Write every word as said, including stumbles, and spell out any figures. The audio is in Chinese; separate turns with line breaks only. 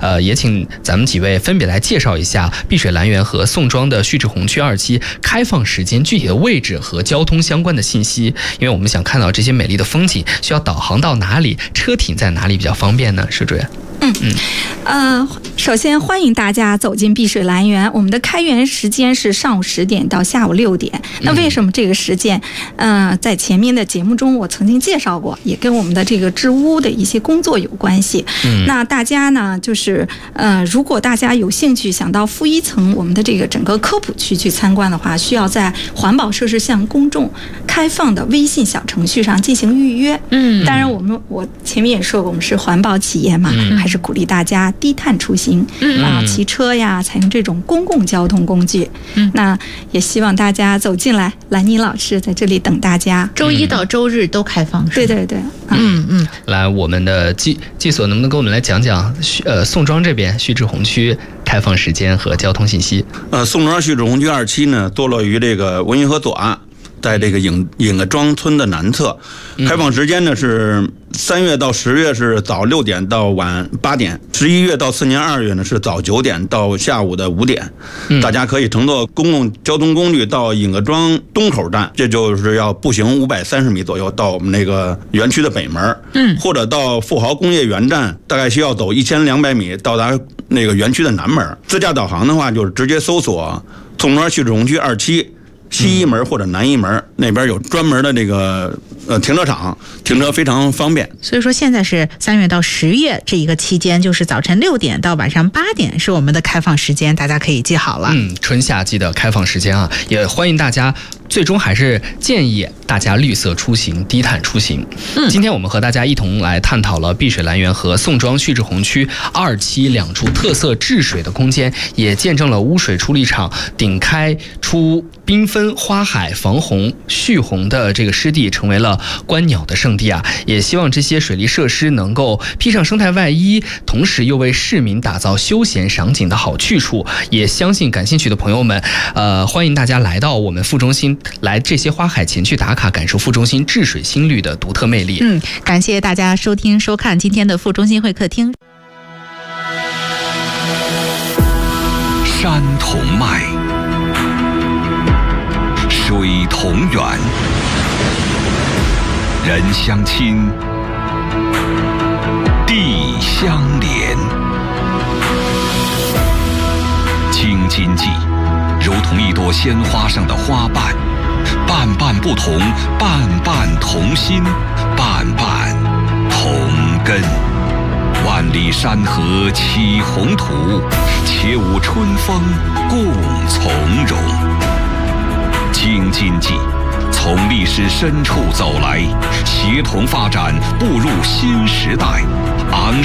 呃，也请咱们几位分别来介绍一下碧水兰园和宋庄的旭志红区二期开放时间、具体的位置和交通相关的信息。因为我们想看到这些美丽的风景，需要导航到哪里，车停在哪里比较方便呢？施主任。
嗯嗯，呃，首先欢迎大家走进碧水兰园。我们的开园时间是上午十点到下午六点。那为什么这个时间？呃，在前面的节目中我曾经介绍过，也跟我们的这个治污的一些工作有关系。嗯，那大家呢，就是呃，如果大家有兴趣想到负一层我们的这个整个科普区去参观的话，需要在环保设施向公众开放的微信小程序上进行预约。嗯，当然我们我前面也说过，我们是环保企业嘛，嗯、还是鼓励大家低碳出行，嗯啊，骑车呀，采用这种公共交通工具。嗯，那也希望大家走进来，兰妮老师在这里等大家。
周一到周日都开放。
对对对，
嗯嗯。来，我们的季季所能不能跟我们来讲讲呃宋庄这边旭志红区开放时间和交通信息？
呃，宋庄旭志红区二期呢，坐落于这个文运河左岸。在这个影影个庄村的南侧，开放时间呢是三月到十月是早六点到晚八点，十一月到次年二月呢是早九点到下午的五点。嗯、大家可以乘坐公共交通工具到影个庄东口站，这就是要步行五百三十米左右到我们那个园区的北门。嗯，或者到富豪工业园站，大概需要走一千两百米到达那个园区的南门。自驾导航的话，就是直接搜索宋庄旭志红区二期。西一门或者南一门，那边有专门的这个呃停车场，停车非常方便。
所以说现在是三月到十月这一个期间，就是早晨六点到晚上八点是我们的开放时间，大家可以记好了。
嗯，春夏季的开放时间啊，也欢迎大家。最终还是建议大家绿色出行、低碳出行。嗯，今天我们和大家一同来探讨了碧水兰园和宋庄旭志红区二期两处特色治水的空间，也见证了污水处理厂顶开出缤纷花海、防洪、蓄洪的这个湿地，成为了观鸟的圣地啊！也希望这些水利设施能够披上生态外衣，同时又为市民打造休闲赏景的好去处。也相信感兴趣的朋友们，呃，欢迎大家来到我们副中心。来这些花海前去打卡，感受副中心治水新绿的独特魅力。
嗯，感谢大家收听收看今天的副中心会客厅。
山同脉，水同源，人相亲，地相连。京津冀如同一朵鲜花上的花瓣，瓣瓣不同，瓣瓣同心，瓣瓣同根。万里山河起宏图，且舞春风共从容。京津冀从历史深处走来，协同发展，步入新时代。昂